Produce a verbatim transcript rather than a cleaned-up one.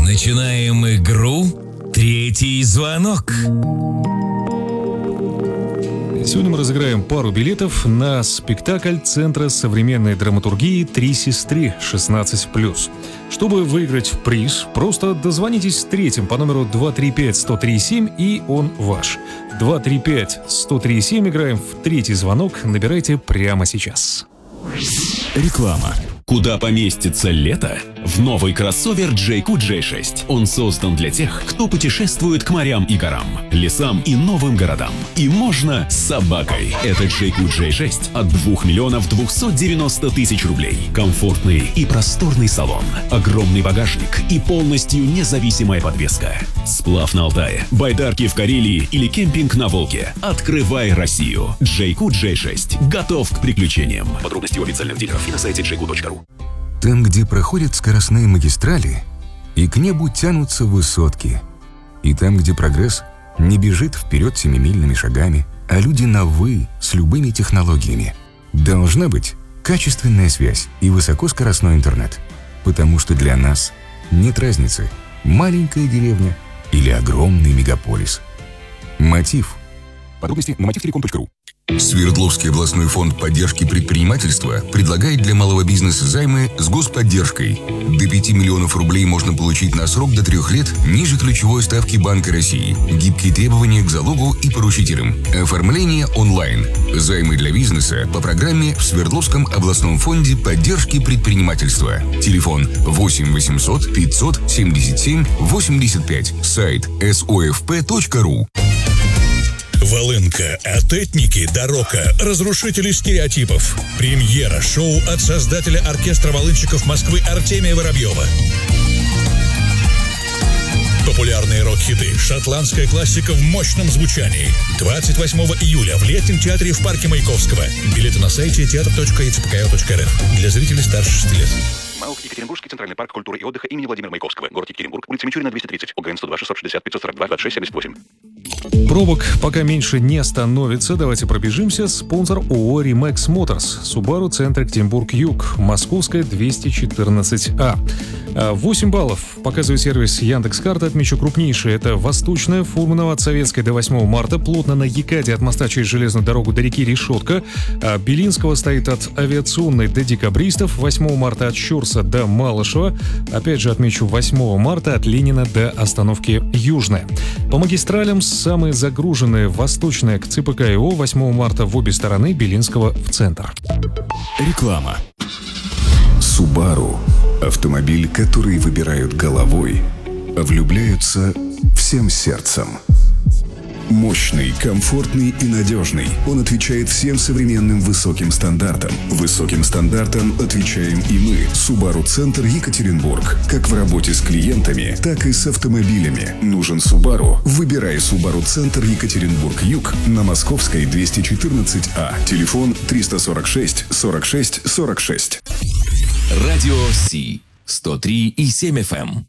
Начинаем игру «Третий звонок». Сегодня мы разыграем пару билетов на спектакль Центра современной драматургии «Три сестры» шестнадцать плюс. Чтобы выиграть приз, просто дозвонитесь третьим по номеру два три пять сто три семь, и он ваш. два три пять сто три семь, играем в «Третий звонок», набирайте прямо сейчас. Реклама. Куда поместится лето? В новый кроссовер джей кью джей шесть. Он создан для тех, кто путешествует к морям и горам, лесам и новым городам. И можно с собакой. Это джей кью джей шесть от двух миллионов двухсот девяноста тысяч рублей. Комфортный и просторный салон, огромный багажник и полностью независимая подвеска. Сплав на Алтае, байдарки в Карелии или кемпинг на Волге. Открывай Россию. джей кью джей шесть. Готов к приключениям. Подробности у официальных дилеров и на сайте джей кью точка ру. Там, где проходят скоростные магистрали, и к небу тянутся высотки. И там, где прогресс не бежит вперед семимильными шагами, а люди на «вы» с любыми технологиями. Должна быть качественная связь и высокоскоростной интернет. Потому что для нас нет разницы, маленькая деревня или огромный мегаполис. Мотив. Подробности на мотив телеком точка ру. Свердловский областной фонд поддержки предпринимательства предлагает для малого бизнеса займы с господдержкой. До пяти миллионов рублей можно получить на срок до трех лет ниже ключевой ставки Банка России. Гибкие требования к залогу и поручителям. Оформление онлайн. Займы для бизнеса по программе в Свердловском областном фонде поддержки предпринимательства. Телефон восемь восемьсот пятьсот семьдесят семь восемьдесят пять. Сайт эс о эф пэ точка ру. Волынка, Атетники, Дорока, разрушители стереотипов. Премьера шоу от создателя оркестра волынщиков Москвы Артемия Воробьева. Популярные рок-хиты, шотландская классика в мощном звучании. двадцать восьмого июля в Летнем театре в парке Маяковского. Билеты на сайте театр точка и цэ пэ ка о точка эр эф. Для зрителей старше шести лет. МАУК Екатеринбургский центральный парк культуры и отдыха имени Владимира Маяковского. Город Екатеринбург, улица Мичурина, двести тридцать. ОГН сто два шестьсот шестьдесят пятьсот сорок два двадцать шесть семьдесят восемь. Пробок пока меньше не становится. Давайте пробежимся. Спонсор ООО «Римекс Моторс». Субару, центр Екатеринбург-Юг. Московская, двести четырнадцать А. восемь баллов показывает сервис Яндекс.Карта. Отмечу крупнейшие. Это Восточная, Фурманова от Советской до восьмого марта. Плотно на Екате от моста через железную дорогу до реки Решетка. Белинского стоит от Авиационной до Декабристов. восьмого марта от Щурса до Малышева. Опять же отмечу восьмого марта от Ленина до остановки Южная. По магистралям самые загруженные: Восточная к цэ пэ ка и о, восьмого марта в обе стороны, Белинского в центр. Реклама. Subaru – автомобиль, который выбирают головой, а влюбляются всем сердцем. Мощный, комфортный и надежный. Он отвечает всем современным высоким стандартам. Высоким стандартам отвечаем и мы. Subaru Центр Екатеринбург. Как в работе с клиентами, так и с автомобилями. Нужен Subaru? Выбирай Subaru Центр Екатеринбург-Юг на Московской, двести четырнадцать А. Телефон триста сорок шесть сорок шесть сорок шесть. Радио Си сто три и семь эф эм.